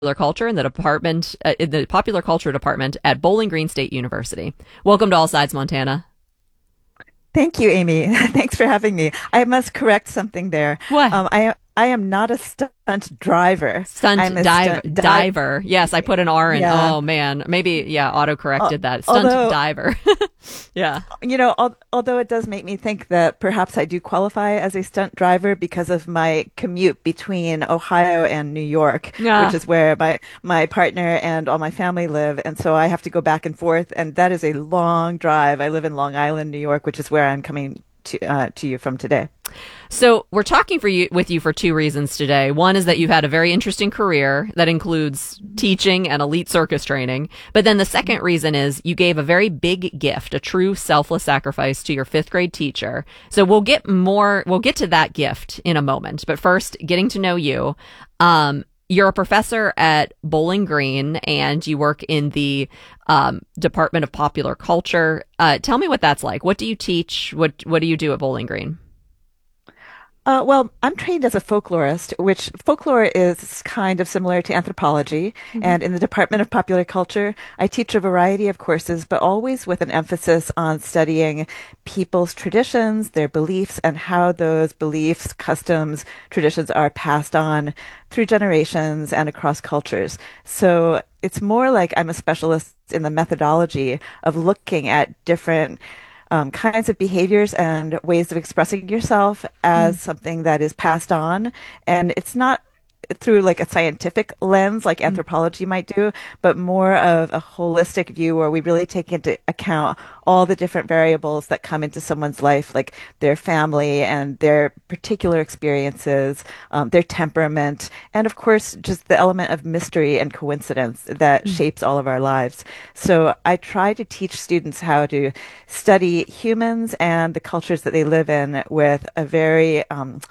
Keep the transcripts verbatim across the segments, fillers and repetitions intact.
Culture in the department, uh, in the Popular Culture department at Bowling Green State University. Welcome to All Sides Montana. Thank you, Amy. Thanks for having me. I must correct something there. What? Um, I I am not a stunt driver. I'm Stunt a diver. stunt dive. Diver. Yes, I put an R in. Yeah. Oh man, maybe yeah, auto Al- corrected that. Stunt Although, diver. Yeah. you know, al although it does make me think that perhaps I do qualify as a stunt driver because of my commute between Ohio and New York, which Yeah. is where my my partner and all my family live, and so I have to go back and forth, and that is a long drive. I live in Long Island, New York, which is where I'm coming to uh, to you from today. So we're talking for you with you for two reasons today. One is that you've had a very interesting career that includes teaching and elite circus training. But then the second reason is you gave a very big gift, a true selfless sacrifice to your fifth grade teacher. So we'll get more, we'll get to that gift in a moment. But first, getting to know you. Um, you're a professor at Bowling Green and you work in the um, Department of Popular Culture. Uh, tell me what that's like. What do you teach? What what do you do at Bowling Green? Uh, well, I'm trained as a folklorist, which folklore is kind of similar to anthropology. And in the Department of Popular Culture, I teach a variety of courses, but always with an emphasis on studying people's traditions, their beliefs, and how those beliefs, customs, traditions are passed on through generations and across cultures. So it's more like I'm a specialist in the methodology of looking at different um, kinds of behaviors and ways of expressing yourself as something that is passed on. And it's not through like a scientific lens like anthropology might do, but more of a holistic view where we really take into account all the different variables that come into someone's life, like their family and their particular experiences, um, their temperament, and of course, just the element of mystery and coincidence that shapes all of our lives. So I try to teach students how to study humans and the cultures that they live in with a very um,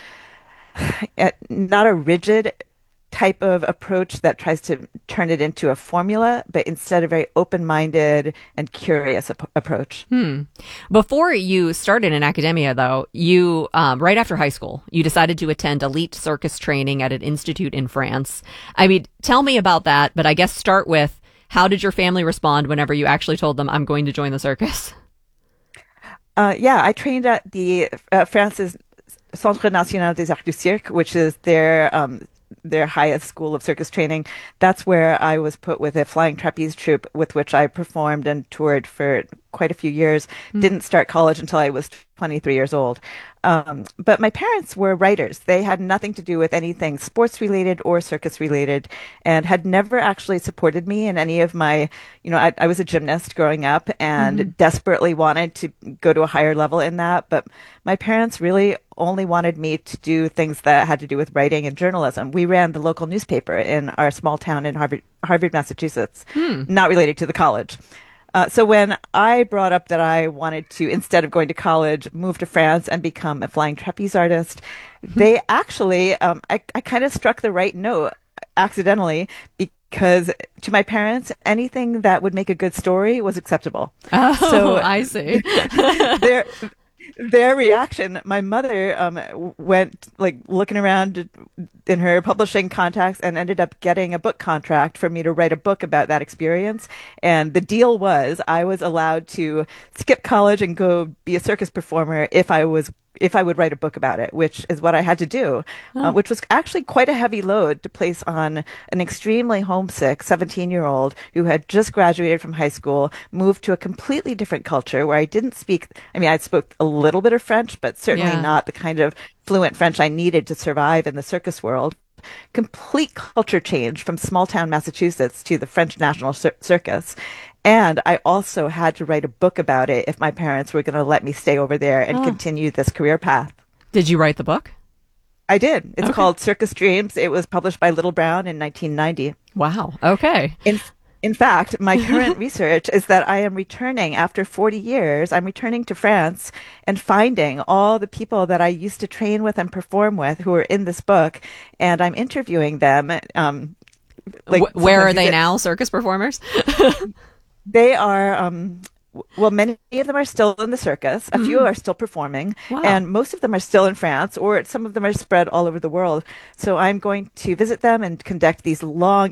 uh, not a rigid type of approach that tries to turn it into a formula, but instead a very open-minded and curious ap- approach. Hmm. Before you started in academia, though, you, um, right after high school, you decided to attend elite circus training at an institute in France. I mean, tell me about that, but I guess start with how did your family respond whenever you actually told them, I'm going to join the circus? Uh, yeah, I trained at the uh, France's Centre National des Arts du Cirque, which is their um, their highest school of circus training. That's where I was put with a flying trapeze troupe with which I performed and toured for quite a few years. Didn't start college until I was twenty-three years old. Um, but my parents were writers. They had nothing to do with anything sports related or circus related and had never actually supported me in any of my, you know, I, I was a gymnast growing up Hmm. and desperately wanted to go to a higher level in that. But my parents really only wanted me to do things that had to do with writing and journalism. We ran the local newspaper in our small town in Harvard, Harvard, Massachusetts, Hmm. not related to the college. Uh, so when I brought up that I wanted to, instead of going to college, move to France and become a flying trapeze artist, they actually, um, I, I kind of struck the right note accidentally because to my parents, anything that would make a good story was acceptable. Oh, So I see. their their reaction, my mother um, went like looking around in her publishing contacts and ended up getting a book contract for me to write a book about that experience. And the deal was I was allowed to skip college and go be a circus performer if I was if I would write a book about it, which is what I had to do, uh, Oh. which was actually quite a heavy load to place on an extremely homesick seventeen year old who had just graduated from high school, moved to a completely different culture where I didn't speak. I mean, I spoke a little bit of French, but certainly Yeah. not the kind of fluent French I needed to survive in the circus world. Complete culture change from small town Massachusetts to the French National Cir- Circus. And I also had to write a book about it if my parents were going to let me stay over there and Oh. continue this career path. Did you write the book? I did. It's Okay. called Circus Dreams. It was published by Little Brown in nineteen ninety. Wow. Okay. In in fact, my current research is that I am returning after forty years. I'm returning to France and finding all the people that I used to train with and perform with who are in this book, and I'm interviewing them. Um, like Wh- where are sometimes you they get now, circus performers? They are um, Well, many of them are still in the circus. A few Mhm. are still performing, Wow. and most of them are still in France, or some of them are spread all over the world. So I'm going to visit them and conduct these long